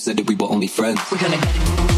said that we were only friends. We're gonna get it.